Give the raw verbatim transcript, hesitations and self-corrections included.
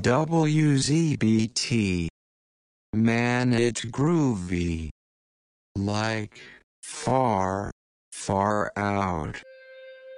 W Z B T. Man, it's groovy. Like, far.